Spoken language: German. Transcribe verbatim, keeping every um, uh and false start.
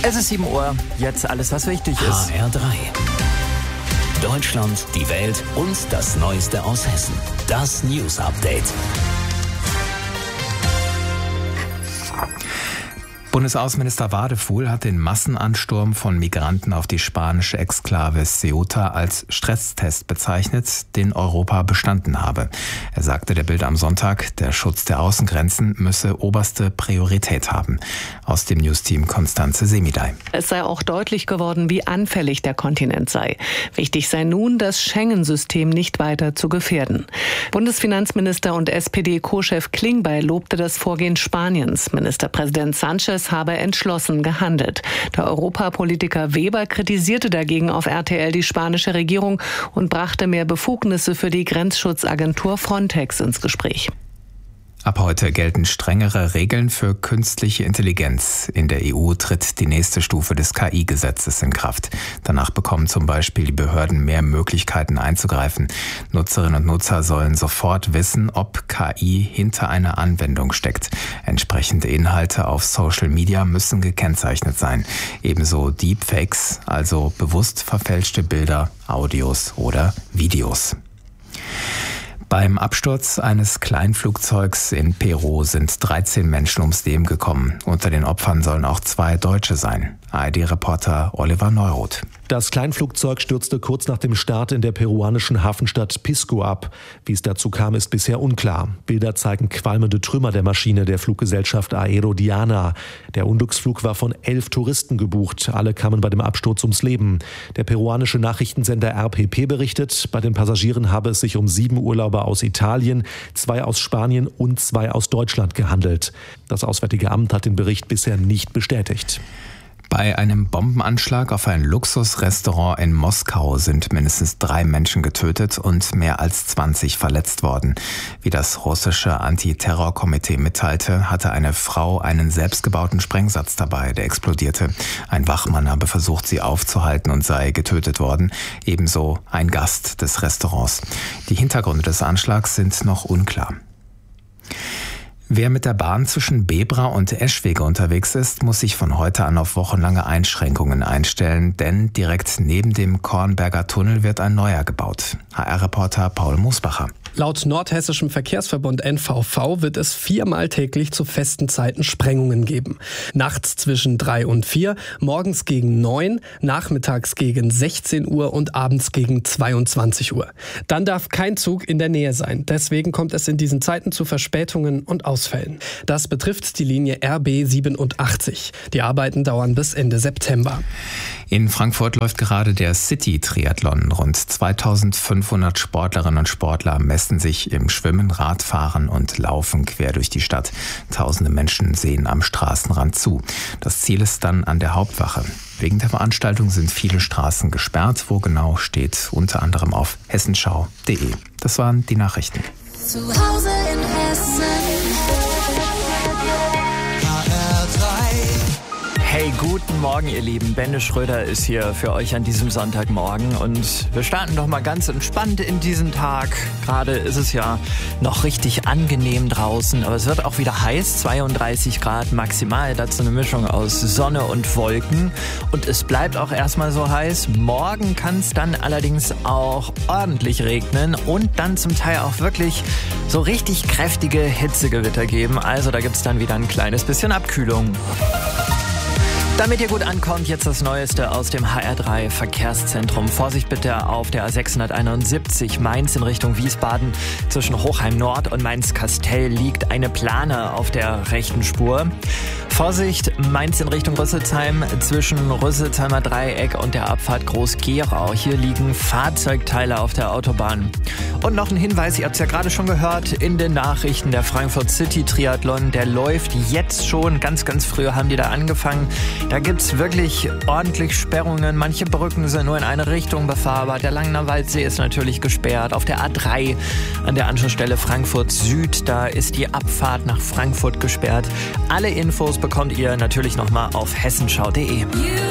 Es ist sieben Uhr, jetzt alles, was wichtig ist. H R drei. Deutschland, die Welt und das Neueste aus Hessen. Das News Update. Bundesaußenminister Wadefuhl hat den Massenansturm von Migranten auf die spanische Exklave Ceuta als Stresstest bezeichnet, den Europa bestanden habe. Er sagte der Bild am Sonntag, der Schutz der Außengrenzen müsse oberste Priorität haben. Aus dem Newsteam Konstanze Semidey. Es sei auch deutlich geworden, wie anfällig der Kontinent sei. Wichtig sei nun, das Schengen-System nicht weiter zu gefährden. Bundesfinanzminister und S P D-Co-Chef Klingbeil lobte das Vorgehen Spaniens. Ministerpräsident Sánchez habe entschlossen gehandelt. Der Europapolitiker Weber kritisierte dagegen auf R T L die spanische Regierung und brachte mehr Befugnisse für die Grenzschutzagentur Frontex ins Gespräch. Ab heute gelten strengere Regeln für künstliche Intelligenz. In der E U tritt die nächste Stufe des K I-Gesetzes in Kraft. Danach bekommen zum Beispiel die Behörden mehr Möglichkeiten einzugreifen. Nutzerinnen und Nutzer sollen sofort wissen, ob K I hinter einer Anwendung steckt. Entsprechende Inhalte auf Social Media müssen gekennzeichnet sein. Ebenso Deepfakes, also bewusst verfälschte Bilder, Audios oder Videos. Beim Absturz eines Kleinflugzeugs in Peru sind dreizehn Menschen ums Leben gekommen. Unter den Opfern sollen auch zwei Deutsche sein. A R D-Reporter Oliver Neuroth. Das Kleinflugzeug stürzte kurz nach dem Start in der peruanischen Hafenstadt Pisco ab. Wie es dazu kam, ist bisher unklar. Bilder zeigen qualmende Trümmer der Maschine der Fluggesellschaft Aero Diana. Der Unglücksflug war von elf Touristen gebucht. Alle kamen bei dem Absturz ums Leben. Der peruanische Nachrichtensender R P P berichtet, bei den Passagieren habe es sich um sieben Urlauber aus Italien, zwei aus Spanien und zwei aus Deutschland gehandelt. Das Auswärtige Amt hat den Bericht bisher nicht bestätigt. Bei einem Bombenanschlag auf ein Luxusrestaurant in Moskau sind mindestens drei Menschen getötet und mehr als zwanzig verletzt worden. Wie das russische Antiterrorkomitee mitteilte, hatte eine Frau einen selbstgebauten Sprengsatz dabei, der explodierte. Ein Wachmann habe versucht, sie aufzuhalten und sei getötet worden. Ebenso ein Gast des Restaurants. Die Hintergründe des Anschlags sind noch unklar. Wer mit der Bahn zwischen Bebra und Eschwege unterwegs ist, muss sich von heute an auf wochenlange Einschränkungen einstellen, denn direkt neben dem Kornberger Tunnel wird ein neuer gebaut. H R-Reporter Paul Musbacher. Laut Nordhessischem Verkehrsverbund N V V wird es viermal täglich zu festen Zeiten Sprengungen geben. Nachts zwischen drei und vier, morgens gegen neun, nachmittags gegen sechzehn Uhr und abends gegen zweiundzwanzig Uhr. Dann darf kein Zug in der Nähe sein. Deswegen kommt es in diesen Zeiten zu Verspätungen und Ausfällen. Das betrifft die Linie R B siebenundachtzig. Die Arbeiten dauern bis Ende September. In Frankfurt läuft gerade der City-Triathlon. Rund zweitausendfünfhundert Sportlerinnen und Sportler messen sich im Schwimmen, Radfahren und Laufen quer durch die Stadt. Tausende Menschen sehen am Straßenrand zu. Das Ziel ist dann an der Hauptwache. Wegen der Veranstaltung sind viele Straßen gesperrt. Wo genau, steht unter anderem auf hessenschau punkt de. Das waren die Nachrichten. Zu Hause in Hessen. Hey, guten Morgen, ihr Lieben. Benne Schröder ist hier für euch an diesem Sonntagmorgen und wir starten doch mal ganz entspannt in diesen Tag. Gerade ist es ja noch richtig angenehm draußen, aber es wird auch wieder heiß, zweiunddreißig Grad maximal, dazu eine Mischung aus Sonne und Wolken und es bleibt auch erstmal so heiß. Morgen kann es dann allerdings auch ordentlich regnen und dann zum Teil auch wirklich so richtig kräftige Hitzegewitter geben, also da gibt es dann wieder ein kleines bisschen Abkühlung. Damit ihr gut ankommt, jetzt das Neueste aus dem H R drei Verkehrszentrum. Vorsicht bitte auf der A sechshunderteinundsiebzig Mainz in Richtung Wiesbaden. Zwischen Hochheim Nord und Mainz-Kastell liegt eine Plane auf der rechten Spur. Vorsicht, Mainz in Richtung Rüsselsheim zwischen Rüsselsheimer Dreieck und der Abfahrt Groß-Gerau. Hier liegen Fahrzeugteile auf der Autobahn. Und noch ein Hinweis, ihr habt es ja gerade schon gehört in den Nachrichten, der Frankfurt City Triathlon, der läuft jetzt schon. Ganz, ganz früh haben die da angefangen. Da gibt's wirklich ordentlich Sperrungen. Manche Brücken sind nur in eine Richtung befahrbar. Der Langener Waldsee ist natürlich gesperrt. Auf der A drei an der Anschlussstelle Frankfurt Süd, da ist die Abfahrt nach Frankfurt gesperrt. Alle Infos bekommt ihr natürlich nochmal auf hessenschau punkt de.